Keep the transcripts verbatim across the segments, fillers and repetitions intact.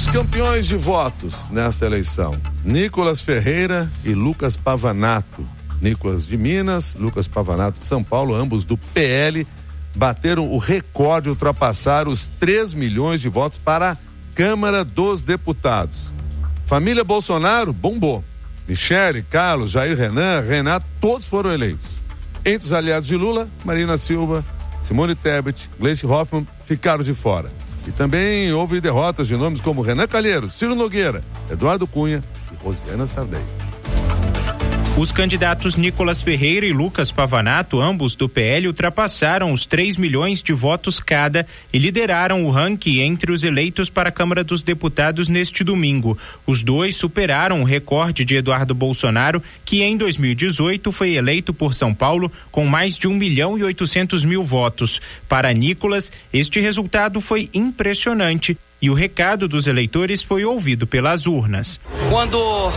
Os campeões de votos nesta eleição: Nicolas Ferreira e Lucas Pavanato. Nicolas de Minas, Lucas Pavanato de São Paulo, ambos do P L, bateram o recorde, ultrapassaram os três milhões de votos para a Câmara dos Deputados. Família Bolsonaro bombou. Michele, Carlos, Jair, Renan, Renato, todos foram eleitos. Entre os aliados de Lula, Marina Silva, Simone Tebet, Gleice Hoffmann ficaram de fora. E também houve derrotas de nomes como Renan Calheiros, Ciro Nogueira, Eduardo Cunha e Rosiana Sardelli. Os candidatos Nicolas Ferreira e Lucas Pavanato, ambos do P L, ultrapassaram os três milhões de votos cada e lideraram o ranking entre os eleitos para a Câmara dos Deputados neste domingo. Os dois superaram o recorde de Eduardo Bolsonaro, que em dois mil e dezoito foi eleito por São Paulo com mais de um milhão e oitocentos mil votos. Para Nicolas, este resultado foi impressionante e o recado dos eleitores foi ouvido pelas urnas. Quando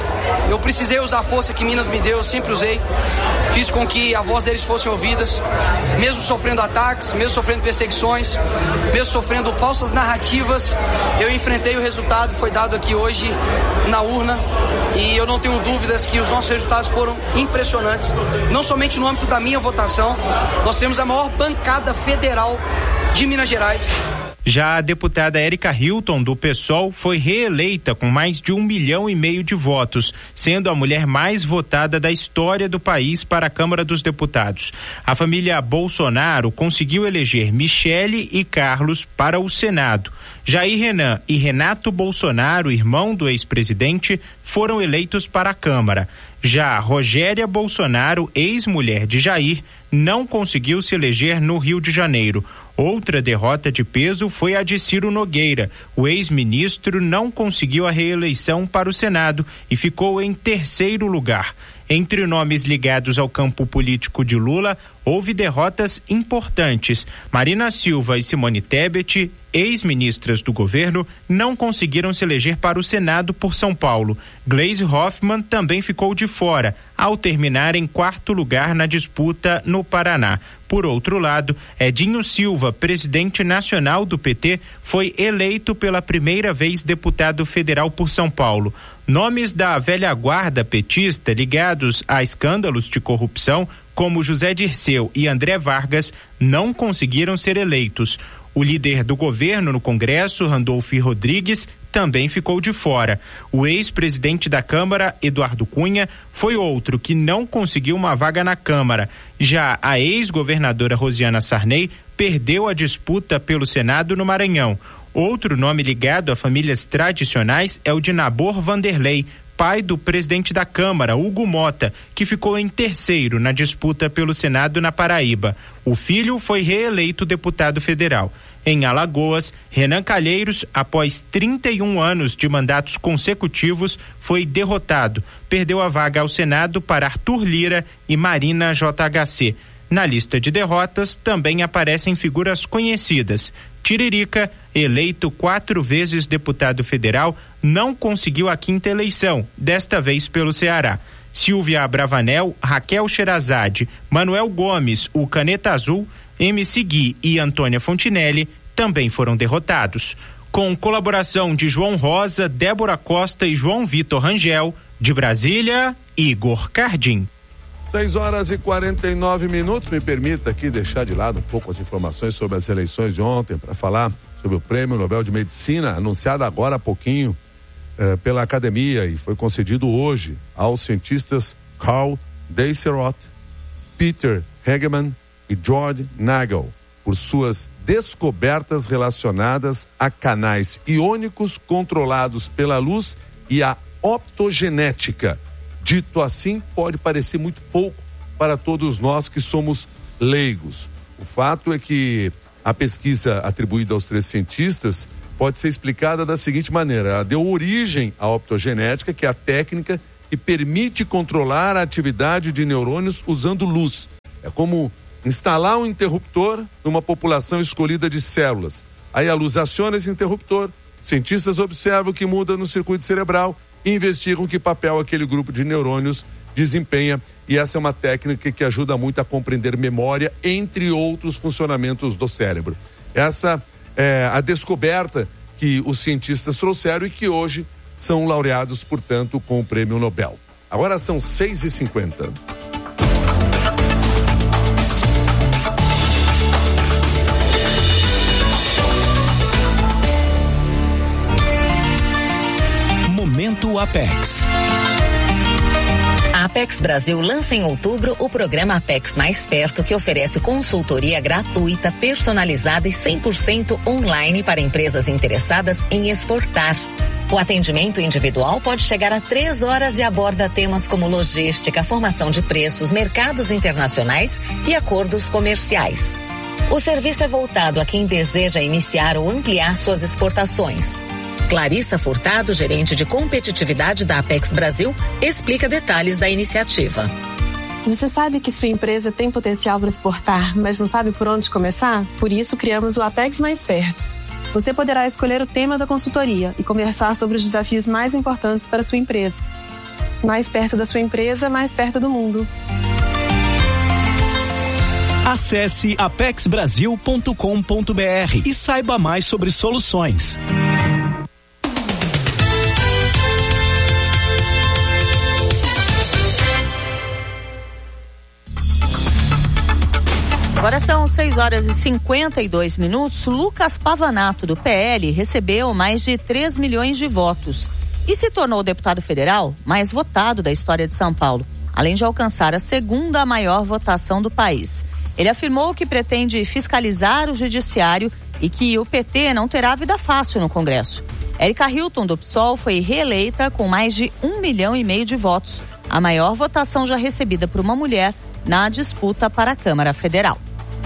eu precisei usar a força que Minas me deu, eu sempre usei. Fiz com que a voz deles fosse ouvidas, mesmo sofrendo ataques, mesmo sofrendo perseguições, mesmo sofrendo falsas narrativas. Eu enfrentei o resultado, foi dado aqui hoje na urna, e eu não tenho dúvidas que os nossos resultados foram impressionantes. Não somente no âmbito da minha votação, nós temos a maior bancada federal de Minas Gerais. Já a deputada Érica Hilton, do PSOL, foi reeleita com mais de um milhão e meio de votos, sendo a mulher mais votada da história do país para a Câmara dos Deputados. A família Bolsonaro conseguiu eleger Michele e Carlos para o Senado. Jair Renan e Renato Bolsonaro, irmão do ex-presidente, foram eleitos para a Câmara. Já Rogéria Bolsonaro, ex-mulher de Jair, não conseguiu se eleger no Rio de Janeiro. Outra derrota de peso foi a de Ciro Nogueira. O ex-ministro não conseguiu a reeleição para o Senado e ficou em terceiro lugar. Entre nomes ligados ao campo político de Lula, houve derrotas importantes. Marina Silva e Simone Tebet, ex-ministras do governo, não conseguiram se eleger para o Senado por São Paulo. Gleice Hoffmann também ficou de fora, ao terminar em quarto lugar na disputa no Paraná. Por outro lado, Edinho Silva, presidente nacional do P T, foi eleito pela primeira vez deputado federal por São Paulo. Nomes da velha guarda petista ligados a escândalos de corrupção, como José Dirceu e André Vargas, não conseguiram ser eleitos. O líder do governo no Congresso, Randolfo Rodrigues, também ficou de fora. O ex-presidente da Câmara, Eduardo Cunha, foi outro que não conseguiu uma vaga na Câmara. Já a ex-governadora Rosiana Sarney perdeu a disputa pelo Senado no Maranhão. Outro nome ligado a famílias tradicionais é o de Nabor Vanderlei, pai do presidente da Câmara, Hugo Mota, que ficou em terceiro na disputa pelo Senado na Paraíba. O filho foi reeleito deputado federal. Em Alagoas, Renan Calheiros, após trinta e um anos de mandatos consecutivos, foi derrotado. Perdeu a vaga ao Senado para Arthur Lira e Marina J H C. Na lista de derrotas também aparecem figuras conhecidas. Tiririca, eleito quatro vezes deputado federal, não conseguiu a quinta eleição, desta vez pelo Ceará. Silvia Abravanel, Raquel Sherazade, Manuel Gomes, o Caneta Azul, M C Gui e Antônia Fontinelli também foram derrotados. Com colaboração de João Rosa, Débora Costa e João Vitor Rangel, de Brasília, Igor Cardim. seis horas e quarenta e nove minutos. Me permita aqui deixar de lado um pouco as informações sobre as eleições de ontem para falar sobre o Prêmio Nobel de Medicina, anunciado agora há pouquinho eh, pela academia, e foi concedido hoje aos cientistas Carl Deisseroth, Peter Hegemann e George Nagel por suas descobertas relacionadas a canais iônicos controlados pela luz e a optogenética. Dito assim, pode parecer muito pouco para todos nós que somos leigos. O fato é que a pesquisa atribuída aos três cientistas pode ser explicada da seguinte maneira: ela deu origem à optogenética, que é a técnica que permite controlar a atividade de neurônios usando luz. É como instalar um interruptor numa população escolhida de células. Aí a luz aciona esse interruptor, cientistas observam o que muda no circuito cerebral e investigam que papel aquele grupo de neurônios desempenha, e essa é uma técnica que ajuda muito a compreender memória, entre outros funcionamentos do cérebro. Essa é a descoberta que os cientistas trouxeram e que hoje são laureados, portanto, com o Prêmio Nobel. Agora são seis e cinquenta. Momento Apex. A Apex Brasil lança em outubro o programa Apex Mais Perto, que oferece consultoria gratuita, personalizada e cem por cento online para empresas interessadas em exportar. O atendimento individual pode chegar a três horas e aborda temas como logística, formação de preços, mercados internacionais e acordos comerciais. O serviço é voltado a quem deseja iniciar ou ampliar suas exportações. Clarissa Furtado, gerente de competitividade da Apex Brasil, explica detalhes da iniciativa. Você sabe que sua empresa tem potencial para exportar, mas não sabe por onde começar? Por isso, criamos o Apex Mais Perto. Você poderá escolher o tema da consultoria e conversar sobre os desafios mais importantes para a sua empresa. Mais perto da sua empresa, mais perto do mundo. Acesse apex brasil ponto com ponto b r e saiba mais sobre soluções. Agora são seis horas e cinquenta e dois minutos. Lucas Pavanato, do P L, recebeu mais de três milhões de votos e se tornou o deputado federal mais votado da história de São Paulo, além de alcançar a segunda maior votação do país. Ele afirmou que pretende fiscalizar o judiciário e que o P T não terá vida fácil no Congresso. Érica Hilton, do P SOL, foi reeleita com mais de um milhão e meio de votos, a maior votação já recebida por uma mulher na disputa para a Câmara Federal.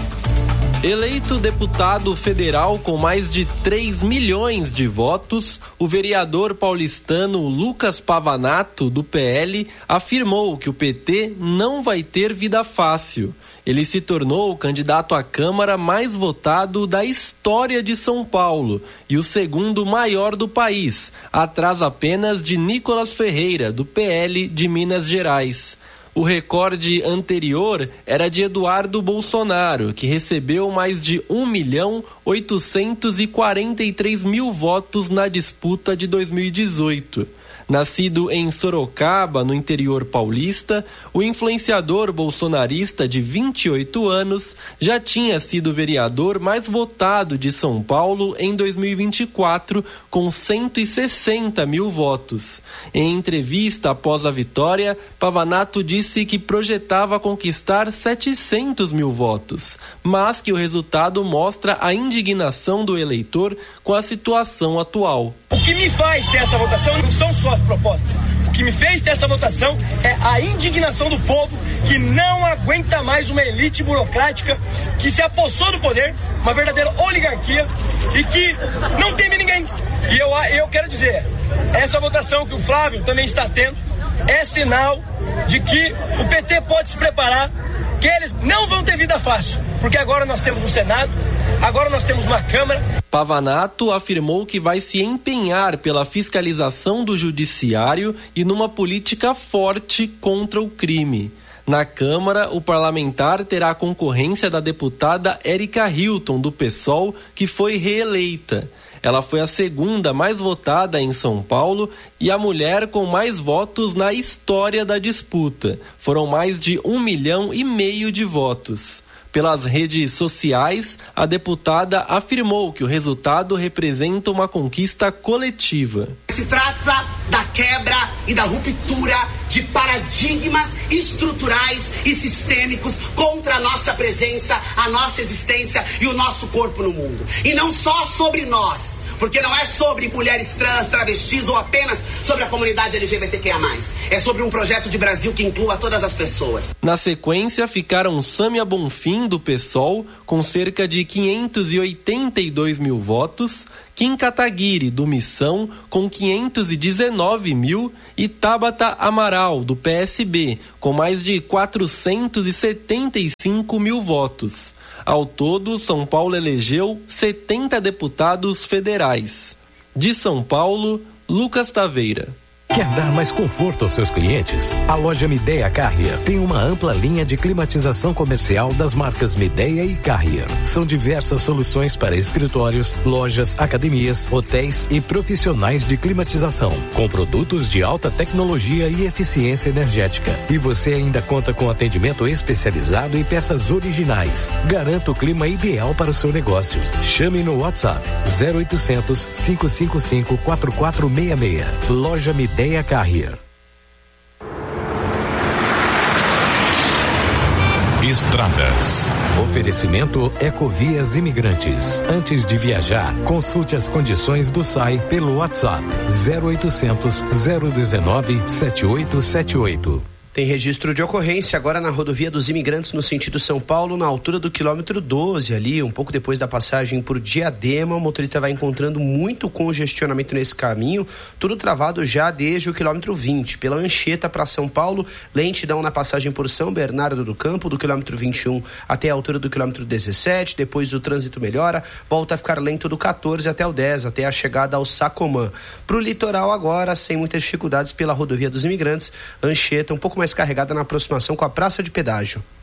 Eleito deputado federal com mais de três milhões de votos, o vereador paulistano Lucas Pavanato, do P L, afirmou que o P T não vai ter vida fácil. Ele se tornou o candidato à Câmara mais votado da história de São Paulo e o segundo maior do país, atrás apenas de Nicolas Ferreira, do P L de Minas Gerais. O recorde anterior era de Eduardo Bolsonaro, que recebeu mais de um milhão oitocentos e quarenta e três mil votos na disputa de dois mil e dezoito. Nascido em Sorocaba, no interior paulista, o influenciador bolsonarista de vinte e oito anos já tinha sido vereador mais votado de São Paulo em dois mil e vinte e quatro, com cento e sessenta mil votos. Em entrevista após a vitória, Pavanato disse que projetava conquistar setecentos mil votos, mas que o resultado mostra a indignação do eleitor com a situação atual. O que me faz ter essa votação não são só as propostas. O que me fez ter essa votação é a indignação do povo que não aguenta mais uma elite burocrática que se apossou do poder, uma verdadeira oligarquia e que não teme ninguém. E eu, eu quero dizer, essa votação que o Flávio também está tendo é sinal de que o P T pode se preparar, que eles não vão ter vida fácil, porque agora nós temos um Senado, agora nós temos uma Câmara. Pavanato afirmou que vai se empenhar pela fiscalização do judiciário e numa política forte contra o crime. Na Câmara, o parlamentar terá a concorrência da deputada Érica Hilton, do P SOL, que foi reeleita. Ela foi a segunda mais votada em São Paulo e a mulher com mais votos na história da disputa. Foram mais de um milhão e meio de votos. Pelas redes sociais, a deputada afirmou que o resultado representa uma conquista coletiva. Se trata da quebra e da ruptura de paradigmas estruturais e sistêmicos contra a nossa presença, a nossa existência e o nosso corpo no mundo. E não só sobre nós, porque não é sobre mulheres trans, travestis ou apenas sobre a comunidade L G B T Q I A mais. É sobre um projeto de Brasil que inclua todas as pessoas. Na sequência, ficaram Sâmia Bonfim, do P SOL, com cerca de quinhentos e oitenta e dois mil votos, Kim Kataguiri, do Missão, com quinhentos e dezenove mil, e Tabata Amaral, do P S B, com mais de quatrocentos e setenta e cinco mil votos. Ao todo, São Paulo elegeu setenta deputados federais. De São Paulo, Lucas Taveira. Quer dar mais conforto aos seus clientes? A loja Midea Carrier tem uma ampla linha de climatização comercial das marcas Midea e Carrier. São diversas soluções para escritórios, lojas, academias, hotéis e profissionais de climatização, com produtos de alta tecnologia e eficiência energética. E você ainda conta com atendimento especializado e peças originais. Garanta o clima ideal para o seu negócio. Chame no WhatsApp zero oitocentos, cinco cinco cinco, quatro quatro seis seis. Loja Midea Carrier. Estradas. Oferecimento Ecovias Imigrantes. Antes de viajar, consulte as condições do S A I pelo WhatsApp zero oitocentos, zero dezenove, setenta e oito setenta e oito. Tem registro de ocorrência agora na rodovia dos Imigrantes no sentido São Paulo, na altura do quilômetro doze ali, um pouco depois da passagem por Diadema. O motorista vai encontrando muito congestionamento nesse caminho, tudo travado já desde o quilômetro vinte. Pela Anchieta para São Paulo, lentidão na passagem por São Bernardo do Campo, do quilômetro vinte e um até a altura do quilômetro dezessete. Depois o trânsito melhora, volta a ficar lento do quatorze até o dez, até a chegada ao Sacomã. Para o litoral agora, sem muitas dificuldades pela rodovia dos Imigrantes, Anchieta um pouco mais carregada na aproximação com a Praça de Pedágio.